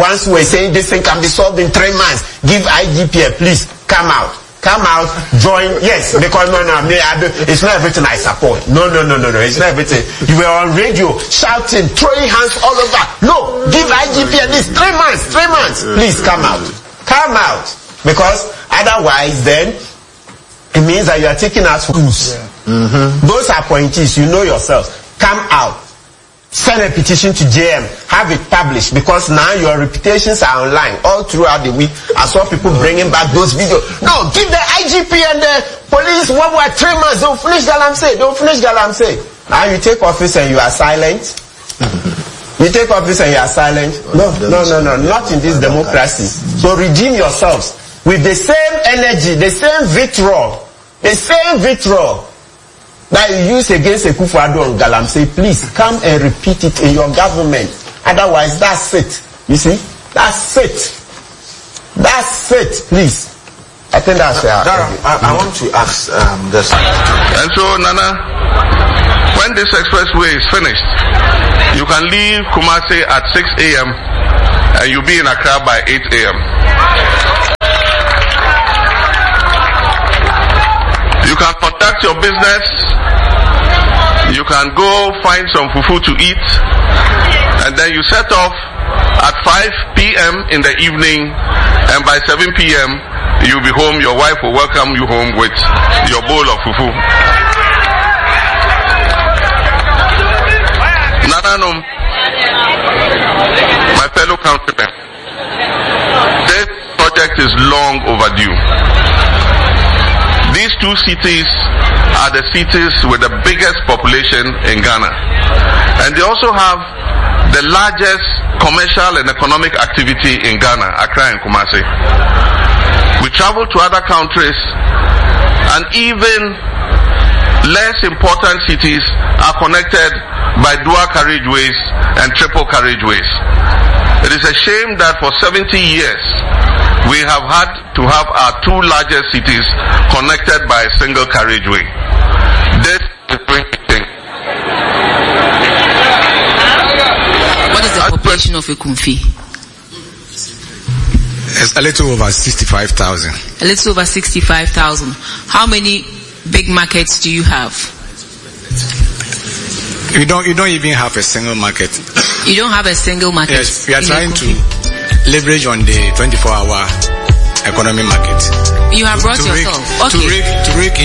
Once we're saying this thing can be solved in 3 months, give IGP, please come out, join. Yes, because it's not everything I support. No, it's not everything. You were on radio shouting, throwing hands all over. No, give IGP at least 3 months. Please come out, because otherwise then it means that you are taking us fools. Those appointees, you know yourselves, come out. Send a petition to JM, have it published, because now your reputations are online all throughout the week. I saw people bringing back those videos. No, give the IGP and the police 3 months. Don't finish Galamsey. Now you take office and you are silent. No, not in this democracy. So redeem yourselves with the same energy, the same vitriol that you use against Akufo-Addo and Galamsey. Please come and repeat it in your government. Otherwise, that's it. You see? That's it. Please. I think that's fair. I want to ask this. And so, Nana, when this expressway is finished, you can leave Kumasi at 6 a.m. and you'll be in Accra by 8 a.m. You can conduct your business. You can go find some fufu to eat, and then you set off at 5 p.m. in the evening, and by 7 p.m. you'll be home. Your wife will welcome you home with your bowl of fufu. Nananum, my fellow countrymen, this project is long overdue. These two cities are the cities with the biggest population in Ghana. And they also have the largest commercial and economic activity in Ghana, Accra and Kumasi. We travel to other countries, and even less important cities are connected by dual carriageways and triple carriageways. It is a shame that for 70 years, we have had to have our two largest cities connected by a single carriageway. This is bringing. What is the population of Ekumfi? It's a little over 65,000. A little over 65,000. How many big markets do you have? You don't even have a single market. You don't have a single market? Yes, we are trying to leverage on the 24-hour economy market. You have brought yourself. Okay. To rake